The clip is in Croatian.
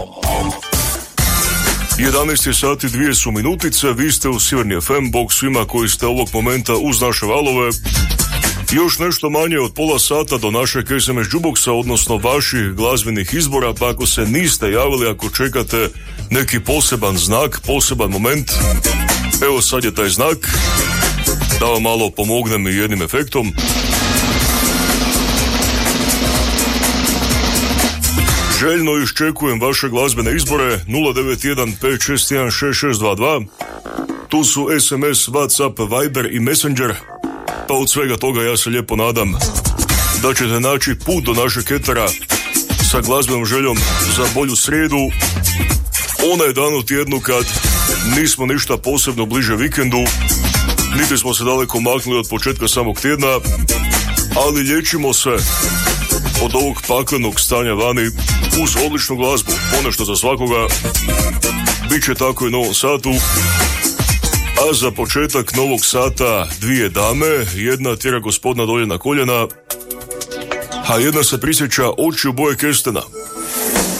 11 sati 2 minutice, vi ste u Sjeverni FM, bog svima koji ste ovog momenta uz naše valove. Još nešto manje od pola sata do našeg SMS Jukeboxa, odnosno vaših glazbenih izbora, pa ako se niste javili, ako čekate neki poseban znak, poseban moment, evo sad je taj znak, da vam malo pomognem i jednim efektom. Željno iščekujem vaše glazbene izbore 091 561 6622. Tu su SMS, WhatsApp, Viber i Messenger. Pa od svega toga ja se lijepo nadam da ćete naći put do našeg etera sa glazbenom željom za bolju srijedu. Onaj dan u tjednu kad nismo ništa posebno bliže vikendu, niti smo se daleko maknuli od početka samog tjedna, ali liječimo se od ovog paklenog stanja vani uz odličnu glazbu, ponešto za svakoga. Biće tako i u novom satu. A za početak novog sata dvije dame, jedna tjera gospodina dolje na koljena, a jedna se prisjeća očiju boje kestena.